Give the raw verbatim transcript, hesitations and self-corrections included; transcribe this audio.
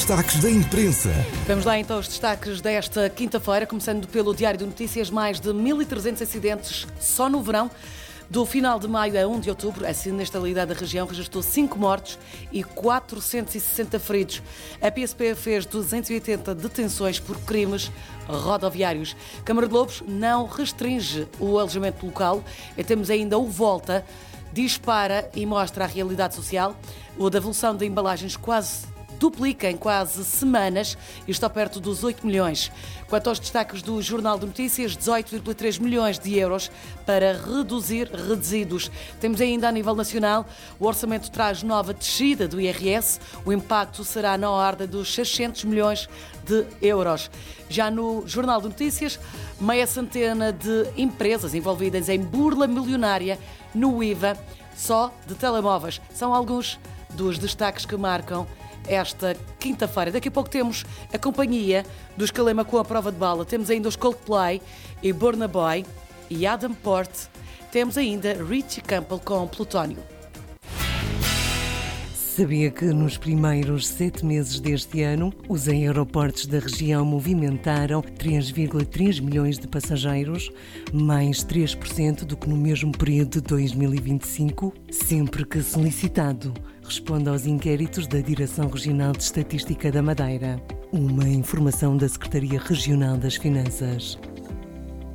destaques da imprensa. Vamos lá então aos destaques desta quinta-feira, começando pelo Diário de Notícias. Mais de mil e trezentos acidentes só no verão. Do final de maio a primeiro de outubro, a sinistralidade da região registrou cinco mortos e quatrocentos e sessenta feridos. A P S P fez duzentas e oitenta detenções por crimes rodoviários. Câmara de Lobos não restringe o alojamento local. E temos ainda o Volta, dispara e mostra a realidade social. O da evolução de embalagens quase duplica em quase semanas e está perto dos oito milhões. Quanto aos destaques do Jornal de Notícias, dezoito vírgula três milhões de euros para reduzir resíduos. Temos ainda a nível nacional, o orçamento traz nova descida do I R S, o impacto será na ordem dos seiscentos milhões de euros. Já no Jornal de Notícias, meia centena de empresas envolvidas em burla milionária no I V A só de telemóveis. São alguns dos destaques que marcam esta quinta-feira. Daqui a pouco temos a companhia dos Calema com a prova de bala. Temos ainda os Coldplay e Burna Boy e Adam Port. Temos ainda Richie Campbell com Plutónio. Sabia que nos primeiros sete meses deste ano, os aeroportos da região movimentaram três vírgula três milhões de passageiros, mais três por cento do que no mesmo período de dois mil e vinte e cinco? Sempre que solicitado, responde aos inquéritos da Direção Regional de Estatística da Madeira. Uma informação da Secretaria Regional das Finanças.